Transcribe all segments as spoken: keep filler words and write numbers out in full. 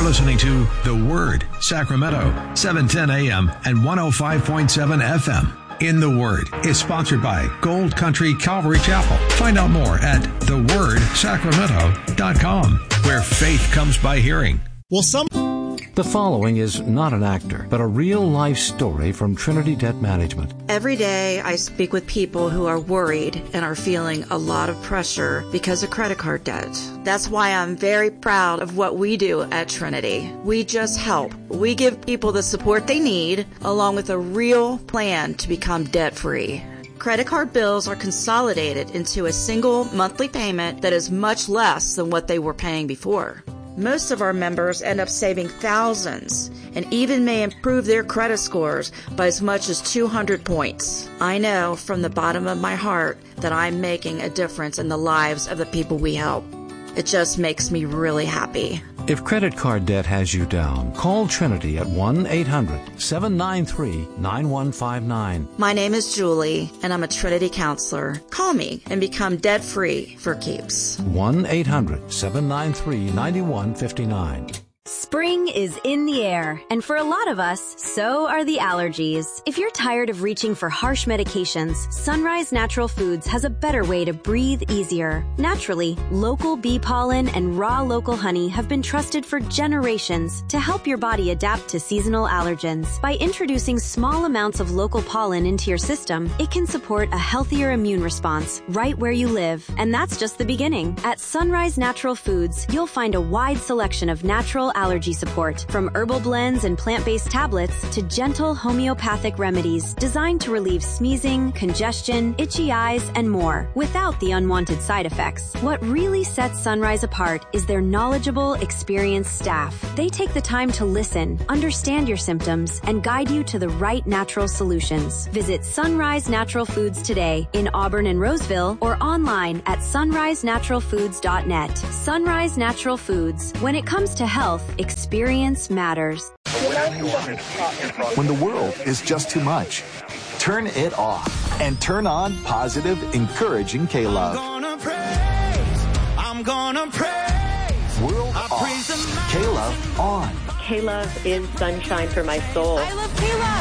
listening to The Word, Sacramento, seven ten a.m. and one oh five point seven F M. In the Word is sponsored by Gold Country Calvary Chapel. Find out more at the word sacramento dot com, where faith comes by hearing. Well, some... The following is not an actor, but a real-life story from Trinity Debt Management. Every day I speak with people who are worried and are feeling a lot of pressure because of credit card debt. That's why I'm very proud of what we do at Trinity. We just help. We give people the support they need, along with a real plan to become debt-free. Credit card bills are consolidated into a single monthly payment that is much less than what they were paying before. Most of our members end up saving thousands and even may improve their credit scores by as much as two hundred points. I know from the bottom of my heart that I'm making a difference in the lives of the people we help. It just makes me really happy. If credit card debt has you down, call Trinity at one eight hundred seven nine three nine one five nine. My name is Julie, and I'm a Trinity counselor. Call me and become debt-free for keeps. one eight hundred seven nine three nine one five nine. Spring is in the air, and for a lot of us, so are the allergies. If you're tired of reaching for harsh medications, Sunrise Natural Foods has a better way to breathe easier. Naturally, local bee pollen and raw local honey have been trusted for generations to help your body adapt to seasonal allergens. By introducing small amounts of local pollen into your system, it can support a healthier immune response right where you live. And that's just the beginning. At Sunrise Natural Foods, you'll find a wide selection of natural allergy support, from herbal blends and plant-based tablets to gentle homeopathic remedies designed to relieve sneezing, congestion, itchy eyes, and more, without the unwanted side effects. What really sets Sunrise apart is their knowledgeable, experienced staff. They take the time to listen, understand your symptoms, and guide you to the right natural solutions. Visit Sunrise Natural Foods today in Auburn and Roseville, or online at sunrise natural foods dot net. Sunrise Natural Foods. When it comes to health, experience matters. When the world is just too much, turn it off and turn on positive, encouraging K-Love. I'm gonna praise, I'm gonna praise. World I off, praise K-Love on. K-Love is sunshine for my soul. I love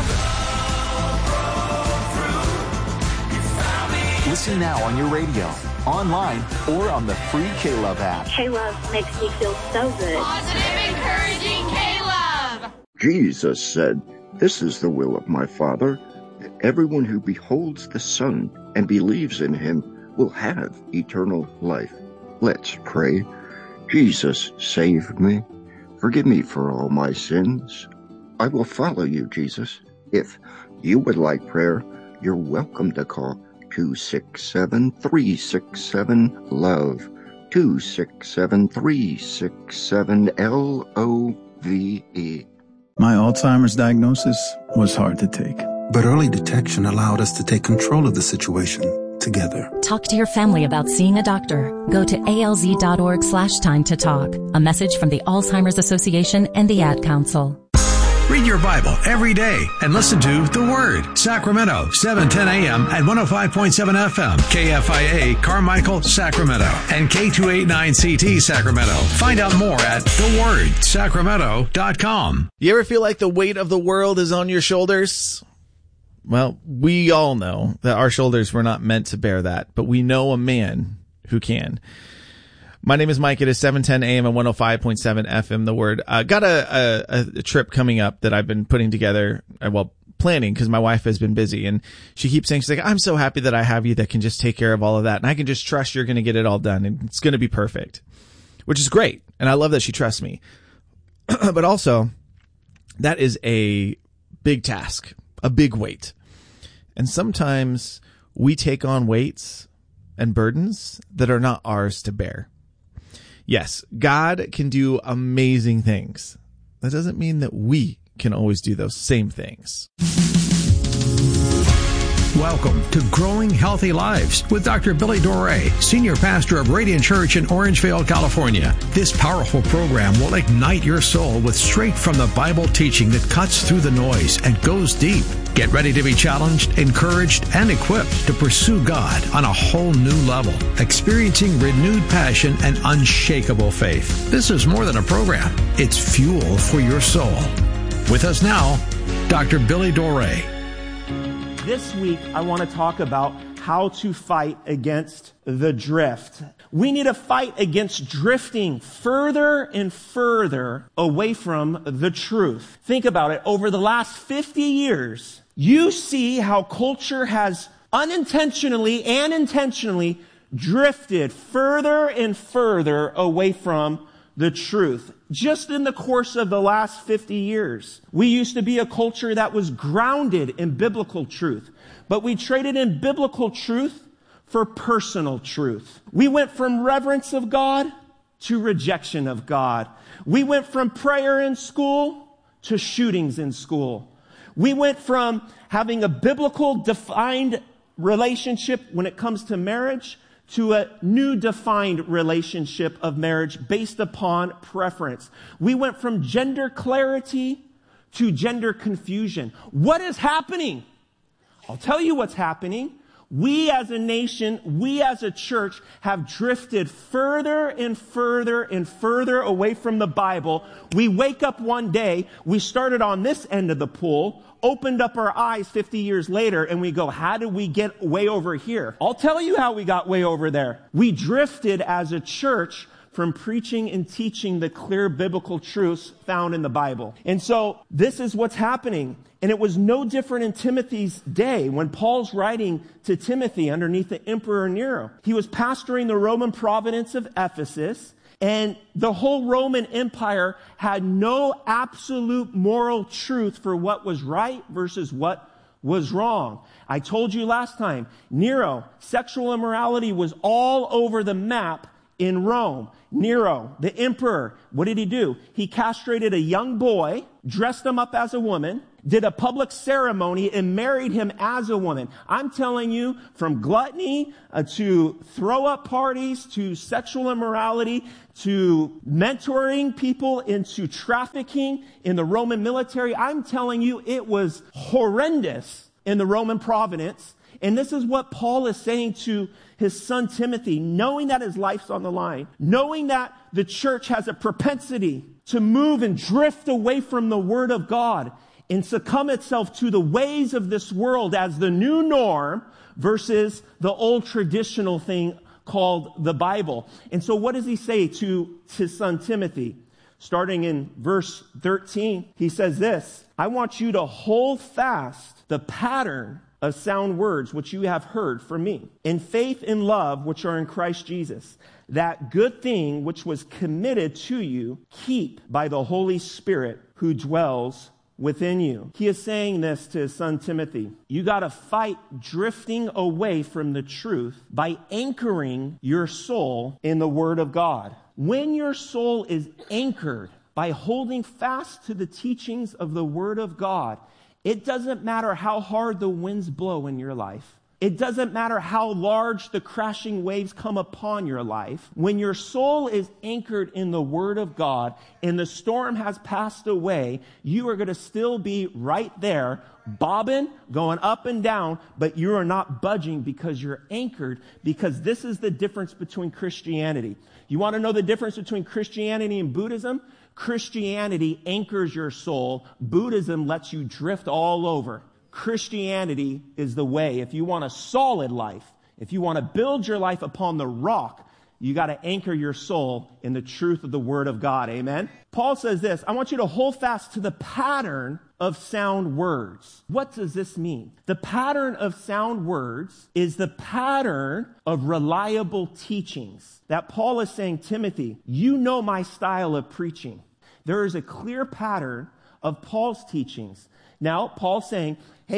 K-Love. Listen now on your radio, online, or on the free K-Love app. K-Love makes me feel so good. Positive, encouraging K-Love. Jesus said, "This is the will of my Father, that everyone who beholds the Son and believes in him will have eternal life." Let's pray. Jesus, save me. Forgive me for all my sins. I will follow you, Jesus. If you would like prayer, you're welcome to call two six seven, three six seven, LOVE, two six seven, three six seven, L O V E. My Alzheimer's diagnosis was hard to take. But early detection allowed us to take control of the situation together. Talk to your family about seeing a doctor. Go to alz.org slash time to talk. A message from the Alzheimer's Association and the Ad Council. Read your Bible every day and listen to The Word, Sacramento, seven ten a.m. at one oh five point seven F M, K F I A, Carmichael, Sacramento, and K two eighty-nine C T, Sacramento. Find out more at the word sacramento dot com. You ever feel like the weight of the world is on your shoulders? Well, we all know that our shoulders were not meant to bear that, but we know a man who can. My name is Mike. It is seven ten a.m. and one oh five point seven F M, The Word. Uh, got a, a, a trip coming up that I've been putting together, uh, well, planning, because my wife has been busy, and she keeps saying, she's like, I'm so happy that I have you that can just take care of all of that, and I can just trust you're going to get it all done, and it's going to be perfect, which is great, and I love that she trusts me. But also, that is a big task, a big weight, and sometimes we take on weights and burdens that are not ours to bear. Yes, God can do amazing things. That doesn't mean that we can always do those same things. welcome to Growing Healthy Lives with Doctor Billy Doré, Senior Pastor of Radiant Church in Orangevale, California. This powerful program will ignite your soul with straight from the Bible teaching that cuts through the noise and goes deep. Get ready to be challenged, encouraged, and equipped to pursue God on a whole new level, experiencing renewed passion and unshakable faith. This is more than a program. It's fuel for your soul. With us now, Doctor Billy Doré. This week, I want to talk about how to fight against the drift. We need to fight against drifting further and further away from the truth. Think about it. Over the last fifty years, you see how culture has unintentionally and intentionally drifted further and further away from the truth. Just in the course of the last fifty years, we used to be a culture that was grounded in biblical truth, but we traded in biblical truth for personal truth. We went from reverence of God to rejection of God. We went from prayer in school to shootings in school. We went from having a biblical defined relationship when it comes to marriage to a new defined relationship of marriage based upon preference. We went from gender clarity to gender confusion. What is happening? I'll tell you what's happening. We as a nation, we as a church have drifted further and further and further away from the Bible. We wake up one day, we started on this end of the pool, opened up our eyes fifty years later, and we go, how did we get way over here? I'll tell you how we got way over there. We drifted as a church from preaching and teaching the clear biblical truths found in the Bible. And so this is what's happening. And it was no different in Timothy's day when Paul's writing to Timothy underneath the Emperor Nero. He was pastoring the Roman province of Ephesus, and the whole Roman Empire had no absolute moral truth for what was right versus what was wrong. I told you last time, Nero, sexual immorality was all over the map in Rome. Nero, the emperor, what did he do? He castrated a young boy, dressed him up as a woman, did a public ceremony, and married him as a woman. I'm telling you, from gluttony uh, to throw-up parties to sexual immorality to mentoring people into trafficking in the Roman military, I'm telling you, it was horrendous in the Roman province. And this is what Paul is saying to his son Timothy, knowing that his life's on the line, knowing that the church has a propensity to move and drift away from the Word of God and succumb itself to the ways of this world as the new norm versus the old traditional thing called the Bible. And so what does he say to his son Timothy? Starting in verse thirteen, he says this, I want you to hold fast the pattern of sound words which you have heard from me, in faith and love which are in Christ Jesus. That good thing which was committed to you, keep by the Holy Spirit who dwells within you. He is saying this to his son Timothy. You got to fight drifting away from the truth by anchoring your soul in the Word of God. When your soul is anchored by holding fast to the teachings of the Word of God, it doesn't matter how hard the winds blow in your life. It doesn't matter how large the crashing waves come upon your life. When your soul is anchored in the Word of God and the storm has passed away, you are going to still be right there, bobbing, going up and down, but you are not budging because you're anchored, because this is the difference between Christianity. You want to know the difference between Christianity and Buddhism? Christianity anchors your soul. Buddhism lets you drift all over. Christianity is the way. If you want a solid life, if you want to build your life upon the rock, you got to anchor your soul in the truth of the Word of God. Amen? Paul says this, I want you to hold fast to the pattern of sound words. What does this mean? The pattern of sound words is the pattern of reliable teachings that Paul is saying, Timothy, you know my style of preaching. There is a clear pattern of Paul's teachings. Now, Paul's saying, hey,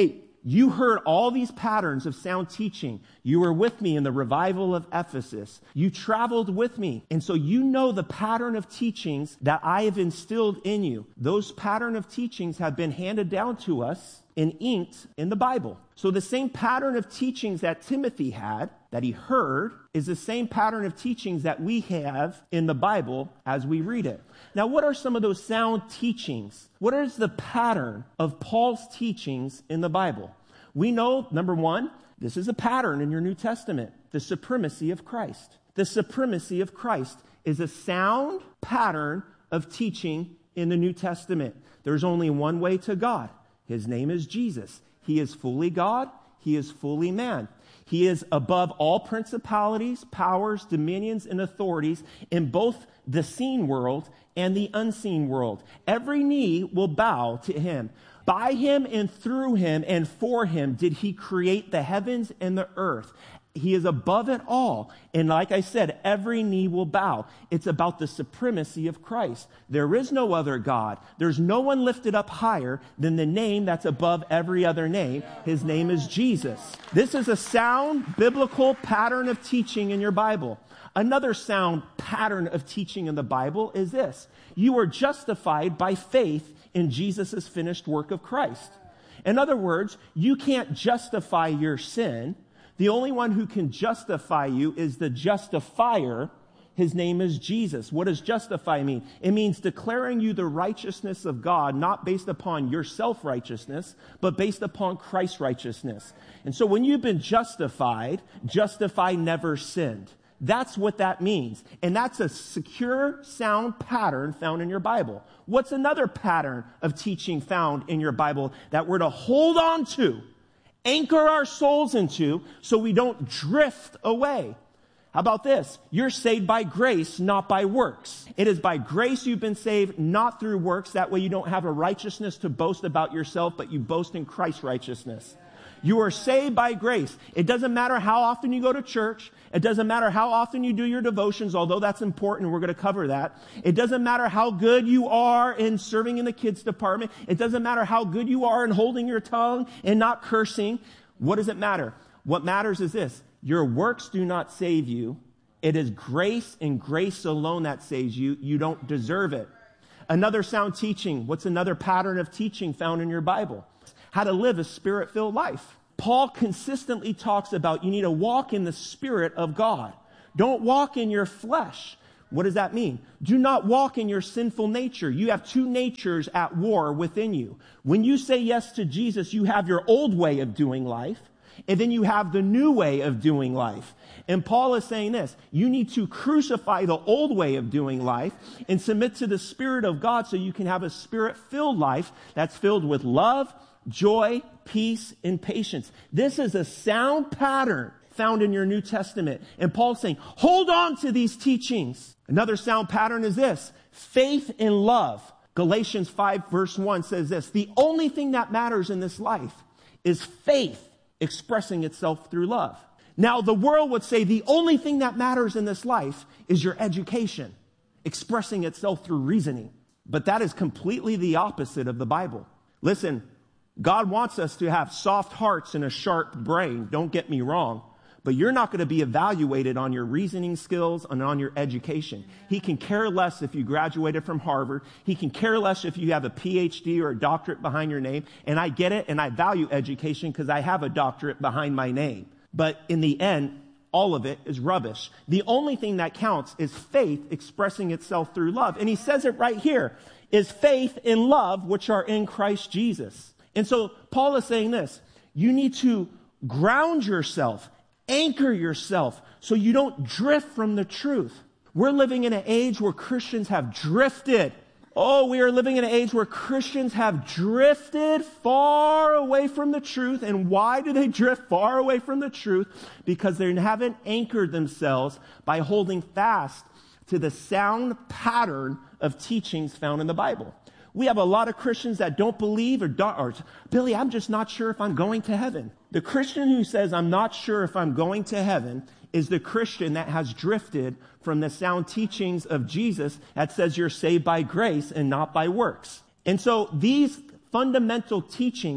You heard all these patterns of sound teaching. You were with me in the revival of Ephesus. You traveled with me. And so you know the pattern of teachings that I have instilled in you. Those pattern of teachings have been handed down to us and inked in the Bible. So the same pattern of teachings that Timothy had, that he heard, is the same pattern of teachings that we have in the Bible as we read it. Now, what are some of those sound teachings? What is the pattern of Paul's teachings in the Bible? We know, number one, this is a pattern in your New Testament, the supremacy of Christ. The supremacy of Christ is a sound pattern of teaching in the New Testament. There's only one way to God. His name is Jesus. He is fully God. He is fully man. He is above all principalities, powers, dominions, and authorities in both the seen world and the unseen world. Every knee will bow to him. By him and through him and for him did he create the heavens and the earth. He is above it all. And like I said, every knee will bow. It's about the supremacy of Christ. There is no other God. There's no one lifted up higher than the name that's above every other name. His name is Jesus. This is a sound biblical pattern of teaching in your Bible. Another sound pattern of teaching in the Bible is this. You are justified by faith in Jesus' finished work of Christ. In other words, you can't justify your sin. The only one who can justify you is the justifier. His name is Jesus. What does justify mean? It means declaring you the righteousness of God, not based upon your self-righteousness, but based upon Christ's righteousness. And so when you've been justified, justify never sinned. That's what that means. And that's a secure, sound pattern found in your Bible. What's another pattern of teaching found in your Bible that we're to hold on to? Anchor our souls into so we don't drift away. How about this? You're saved by grace, not by works. It is by grace you've been saved, not through works. That way you don't have a righteousness to boast about yourself, but you boast in Christ's righteousness. You are saved by grace. It doesn't matter how often you go to church. It doesn't matter how often you do your devotions, although that's important. We're going to cover that. It doesn't matter how good you are in serving in the kids department. It doesn't matter how good you are in holding your tongue and not cursing. What does it matter? What matters is this. Your works do not save you. It is grace and grace alone that saves you. You don't deserve it. Another sound teaching. What's another pattern of teaching found in your Bible? How to live a spirit-filled life. Paul consistently talks about you need to walk in the Spirit of God. Don't walk in your flesh. What does that mean? Do not walk in your sinful nature. You have two natures at war within you. When you say yes to Jesus, you have your old way of doing life, and then you have the new way of doing life. And Paul is saying this, you need to crucify the old way of doing life and submit to the Spirit of God so you can have a Spirit-filled life that's filled with love, joy, peace, and patience. This is a sound pattern found in your New Testament. And Paul's saying, hold on to these teachings. Another sound pattern is this, faith and love. Galatians five verse one says this, the only thing that matters in this life is faith expressing itself through love. Now, the world would say the only thing that matters in this life is your education, expressing itself through reasoning. But that is completely the opposite of the Bible. Listen, God wants us to have soft hearts and a sharp brain. Don't get me wrong. But you're not going to be evaluated on your reasoning skills and on your education. He can care less if you graduated from Harvard. He can care less if you have a P H D or a doctorate behind your name. And I get it, and I value education because I have a doctorate behind my name. But in the end, all of it is rubbish. The only thing that counts is faith expressing itself through love. And he says it right here, is faith and love which are in Christ Jesus. And so Paul is saying this, you need to ground yourself, anchor yourself so you don't drift from the truth. We're living in an age where Christians have drifted. Oh, we are living in an age where Christians have drifted far away from the truth. And why do they drift far away from the truth? Because they haven't anchored themselves by holding fast to the sound pattern of teachings found in the Bible. We have a lot of Christians that don't believe or, don't, or, Billy, I'm just not sure if I'm going to heaven. The Christian who says, I'm not sure if I'm going to heaven, is the Christian that has drifted from the sound teachings of Jesus that says you're saved by grace and not by works. And so these fundamental teachings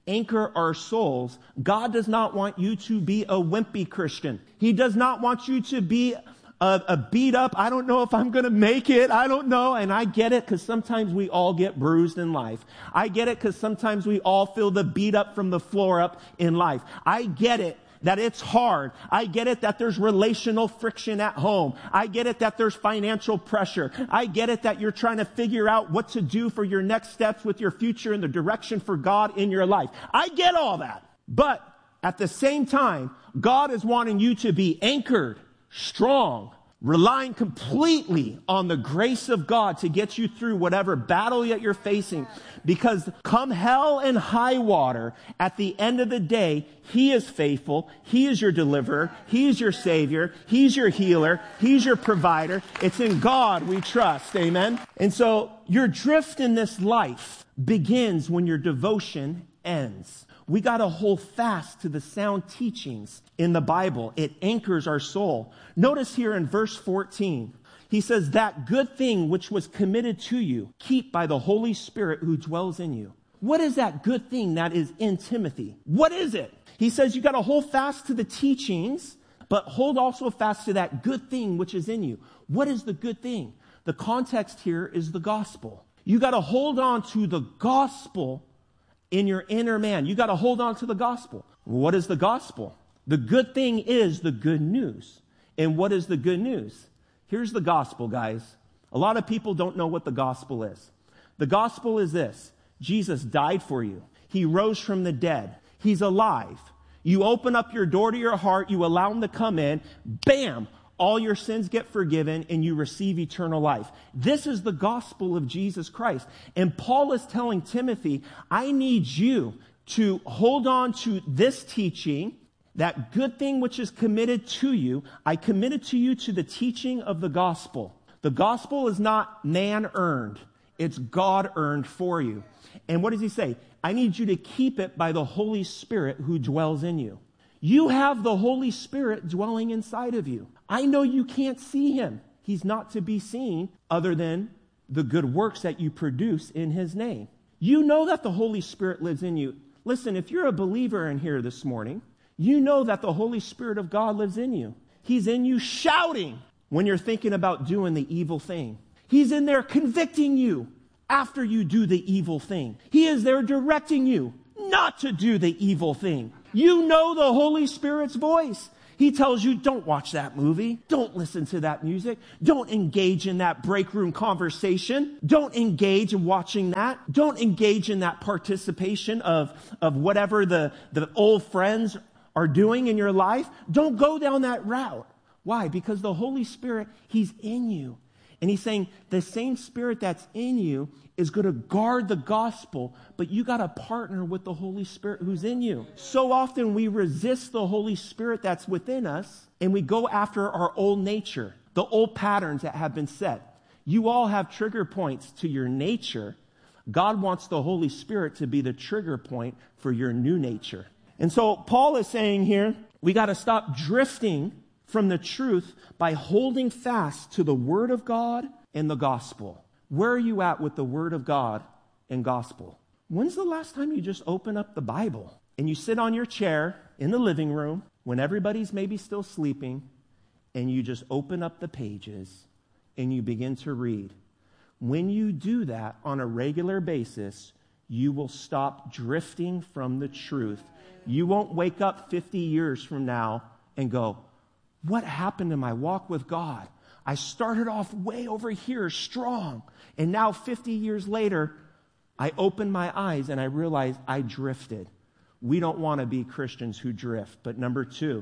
anchor our souls. God does not want you to be a wimpy Christian. He does not want you to be a, a beat up, I don't know if I'm going to make it, I don't know. And I get it because sometimes we all get bruised in life. I get it because sometimes we all feel the beat up from the floor up in life. I get it that it's hard. I get it that there's relational friction at home. I get it that there's financial pressure. I get it that you're trying to figure out what to do for your next steps with your future and the direction for God in your life. I get all that. But at the same time, God is wanting you to be anchored, strong, relying completely on the grace of God to get you through whatever battle that you're facing. Because come hell and high water, at the end of the day, He is faithful. He is your deliverer. He is your savior. He's your healer. He's your provider. It's in God we trust. Amen. And so your drift in this life begins when your devotion ends. We got to hold fast to the sound teachings in the Bible. It anchors our soul. Notice here in verse fourteen, he says, that good thing which was committed to you, keep by the Holy Spirit who dwells in you. What is that good thing that is in Timothy? What is it? He says you got to hold fast to the teachings, but hold also fast to that good thing which is in you. What is the good thing? The context here is the gospel. You got to hold on to the gospel in your inner man. You got to hold on to the gospel. What is the gospel? The good thing is the good news. And what is the good news? Here's the gospel, guys. A lot of people don't know what the gospel is. The gospel is this. Jesus died for you. He rose from the dead. He's alive. You open up your door to your heart. You allow Him to come in. Bam! All your sins get forgiven and you receive eternal life. This is the gospel of Jesus Christ. And Paul is telling Timothy, I need you to hold on to this teaching, that good thing which is committed to you. I committed to you to the teaching of the gospel. The gospel is not man earned. It's God earned for you. And what does he say? I need you to keep it by the Holy Spirit who dwells in you. You have the Holy Spirit dwelling inside of you. I know you can't see Him. He's not to be seen other than the good works that you produce in His name. You know that the Holy Spirit lives in you. Listen, if you're a believer in here this morning, you know that the Holy Spirit of God lives in you. He's in you shouting when you're thinking about doing the evil thing. He's in there convicting you after you do the evil thing. He is there directing you not to do the evil thing. You know the Holy Spirit's voice. He tells you, don't watch that movie. Don't listen to that music. Don't engage in that break room conversation. Don't engage in watching that. Don't engage in that participation of, of whatever the, the old friends are doing in your life. Don't go down that route. Why? Because the Holy Spirit, He's in you. And He's saying the same Spirit that's in you is going to guard the gospel, but you got to partner with the Holy Spirit who's in you. So often we resist the Holy Spirit that's within us, and we go after our old nature, the old patterns that have been set. You all have trigger points to your nature. God wants the Holy Spirit to be the trigger point for your new nature. And so Paul is saying here, we got to stop drifting from the truth by holding fast to the Word of God and the gospel. Where are you at with the Word of God and gospel? When's the last time you just open up the Bible and you sit on your chair in the living room when everybody's maybe still sleeping and you just open up the pages and you begin to read? When you do that on a regular basis, you will stop drifting from the truth. You won't wake up fifty years from now and go, what happened in my walk with God? I started off way over here strong, and now fifty years later, I opened my eyes and I realized I drifted. We don't want to be Christians who drift. But number two,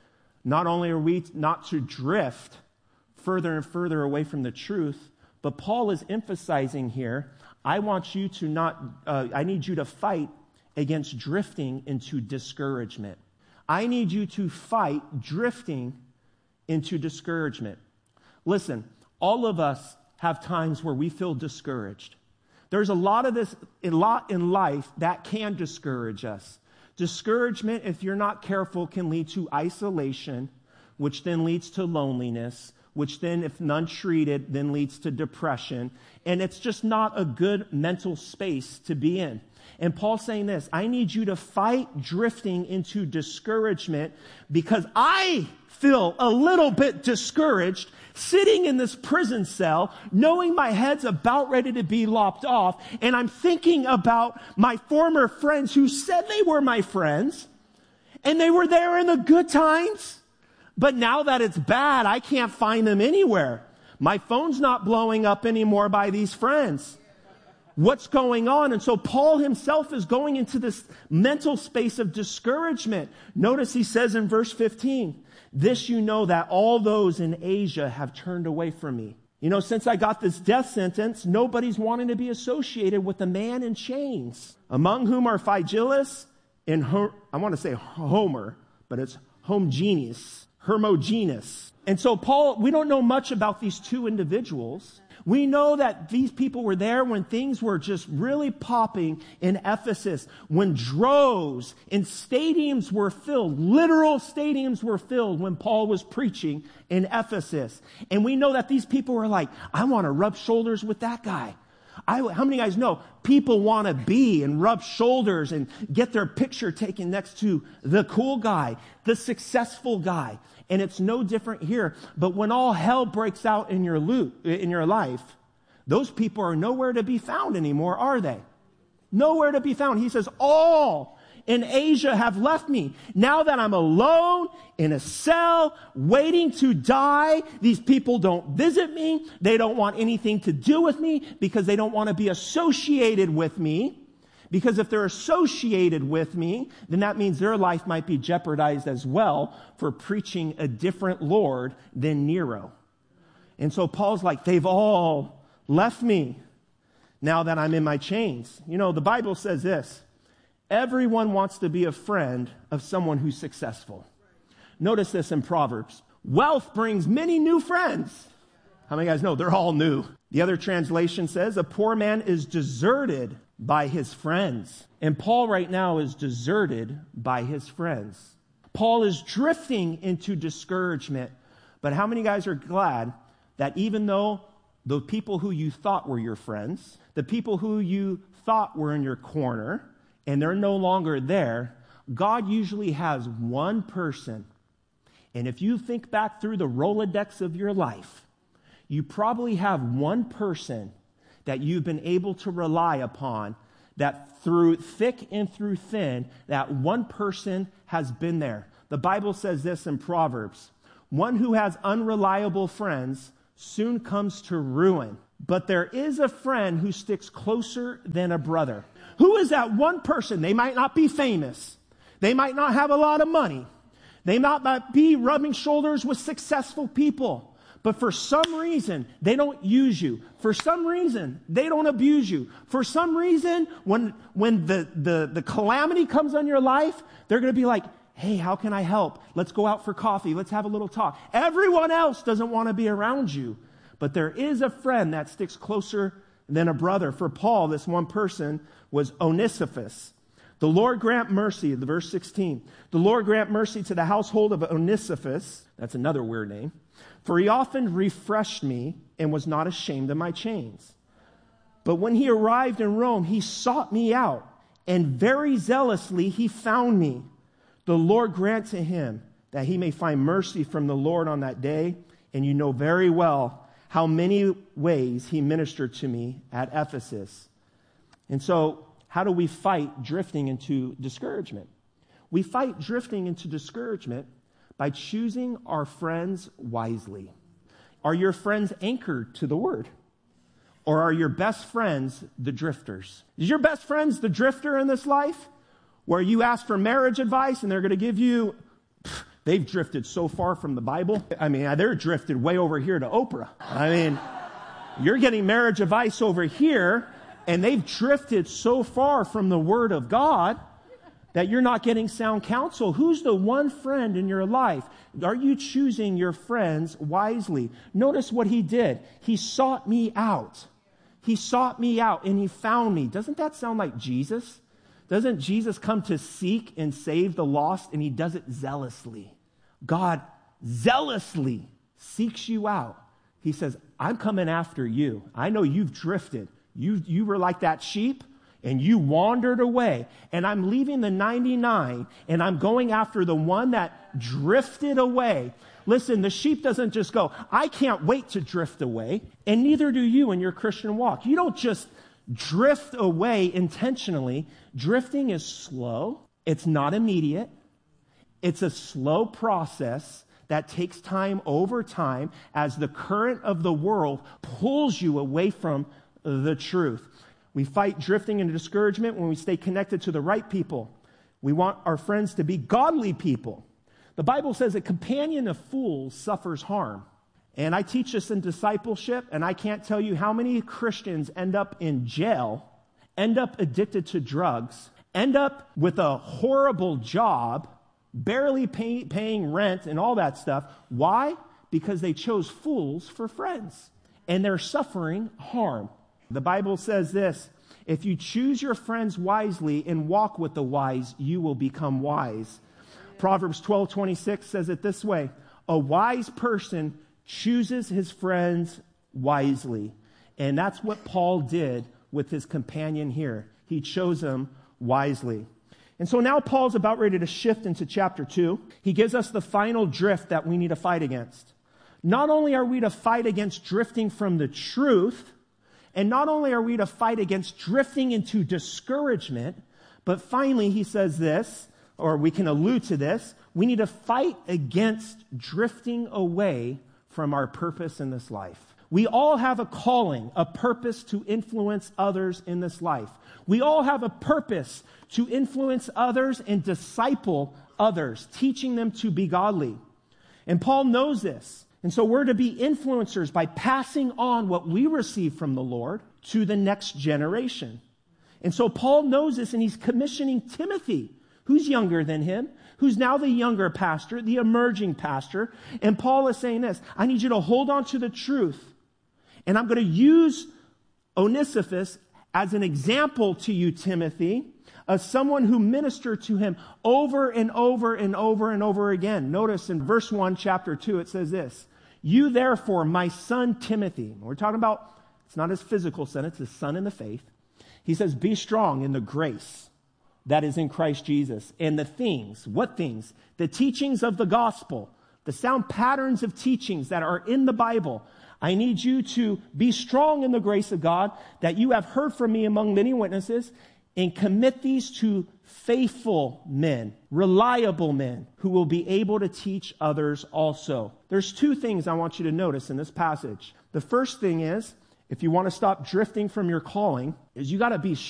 not only are we not to drift further and further away from the truth, but Paul is emphasizing here, I want you to not, uh, I need you to fight against drifting into discouragement. I need you to fight drifting into discouragement. Listen, all of us have times where we feel discouraged. There's a lot of this, a lot in life that can discourage us. Discouragement, if you're not careful, can lead to isolation, which then leads to loneliness, which then, if none treated, then leads to depression. And it's just not a good mental space to be in. And Paul's saying this, I need you to fight drifting into discouragement because I feel a little bit discouraged sitting in this prison cell, knowing my head's about ready to be lopped off, and I'm thinking about my former friends who said they were my friends, and they were there in the good times, but now that it's bad, I can't find them anywhere. My phone's not blowing up anymore by these friends. What's going on? And so Paul himself is going into this mental space of discouragement. Notice he says in verse fifteen, this you know that all those in Asia have turned away from me. You know, since I got this death sentence, nobody's wanting to be associated with the man in chains, among whom are Phygellus and Her- I want to say Homer, but it's Homogeneous, Hermogenes. And so Paul, we don't know much about these two individuals. We know that these people were there when things were just really popping in Ephesus, when droves and stadiums were filled, literal stadiums were filled when Paul was preaching in Ephesus. And we know that these people were like, I want to rub shoulders with that guy. I, how many guys know people want to be and rub shoulders and get their picture taken next to the cool guy, the successful guy? And it's no different here. But when all hell breaks out in your loot, in your life, those people are nowhere to be found anymore, are they? Nowhere to be found. He says, all in Asia have left me. Now that I'm alone in a cell, waiting to die, these people don't visit me. They don't want anything to do with me because they don't want to be associated with me. Because if they're associated with me, then that means their life might be jeopardized as well for preaching a different Lord than Nero. And so Paul's like, they've all left me now that I'm in my chains. You know, the Bible says this, everyone wants to be a friend of someone who's successful. Notice this in Proverbs. Wealth brings many new friends. How many guys know they're all new? The other translation says, a poor man is deserted by his friends. And Paul right now is deserted by his friends. Paul is drifting into discouragement. But how many guys are glad that even though the people who you thought were your friends, the people who you thought were in your corner, and they're no longer there, God usually has one person. And if you think back through the Rolodex of your life, you probably have one person that you've been able to rely upon, that through thick and through thin, that one person has been there. The Bible says this in Proverbs, one who has unreliable friends soon comes to ruin, but there is a friend who sticks closer than a brother. Who is that one person? They might not be famous. They might not have a lot of money. They might not be rubbing shoulders with successful people. But for some reason, they don't use you. For some reason, they don't abuse you. For some reason, when, when the, the, the calamity comes on your life, they're going to be like, hey, how can I help? Let's go out for coffee. Let's have a little talk. Everyone else doesn't want to be around you. But there is a friend that sticks closer than a brother. For Paul, this one person was Onesiphorus. The Lord grant mercy, the verse sixteen. The Lord grant mercy to the household of Onesiphorus. That's another weird name. For he often refreshed me and was not ashamed of my chains. But when he arrived in Rome, he sought me out, and very zealously he found me. The Lord grant to him that he may find mercy from the Lord on that day. And you know very well how many ways he ministered to me at Ephesus. And so, how do we fight drifting into discouragement? We fight drifting into discouragement by choosing our friends wisely. Are your friends anchored to the Word? Or are your best friends the drifters? Is your best friends the drifter in this life? Where you ask for marriage advice and they're going to give you, pff, they've drifted so far from the Bible. I mean, they're drifted way over here to Oprah. I mean, you're getting marriage advice over here and they've drifted so far from the Word of God that you're not getting sound counsel. Who's the one friend in your life? Are you choosing your friends wisely? Notice what he did. He sought me out. He sought me out and he found me. Doesn't that sound like Jesus? Doesn't Jesus come to seek and save the lost, and he does it zealously? God zealously seeks you out. He says, I'm coming after you. I know you've drifted. You, you were like that sheep, and you wandered away. And I'm leaving the ninety-nine, and I'm going after the one that drifted away. Listen, the sheep doesn't just go, I can't wait to drift away. And neither do you in your Christian walk. You don't just drift away intentionally. Drifting is slow. It's not immediate. It's a slow process that takes time over time as the current of the world pulls you away from the truth. We fight drifting and discouragement when we stay connected to the right people. We want our friends to be godly people. The Bible says a companion of fools suffers harm. And I teach this in discipleship, and I can't tell you how many Christians end up in jail, end up addicted to drugs, end up with a horrible job, barely pay, paying rent and all that stuff. Why? Because they chose fools for friends, and they're suffering harm. The Bible says this, if you choose your friends wisely and walk with the wise, you will become wise. Proverbs twelve twenty-six says it this way, a wise person chooses his friends wisely. And that's what Paul did with his companion here. He chose them wisely. And so now Paul's about ready to shift into chapter two. He gives us the final drift that we need to fight against. Not only are we to fight against drifting from the truth, and not only are we to fight against drifting into discouragement, but finally he says this, or we can allude to this, we need to fight against drifting away from our purpose in this life. We all have a calling, a purpose to influence others in this life. We all have a purpose to influence others and disciple others, teaching them to be godly. And Paul knows this. And so we're to be influencers by passing on what we receive from the Lord to the next generation. And so Paul knows this, and he's commissioning Timothy, who's younger than him, who's now the younger pastor, the emerging pastor. And Paul is saying this, I need you to hold on to the truth. And I'm going to use Onesiphorus as an example to you, Timothy, as someone who ministered to him over and over and over and over again. Notice in verse one, chapter two, it says this, you therefore, my son Timothy, we're talking about, it's not his physical son, it's his son in the faith. He says, be strong in the grace that is in Christ Jesus. And the things, what things? The teachings of the gospel, the sound patterns of teachings that are in the Bible. I need you to be strong in the grace of God that you have heard from me among many witnesses, and commit these to faithful men, reliable men who will be able to teach others also. There's two things I want you to notice in this passage. The first thing is, if you want to stop drifting from your calling, is you got to be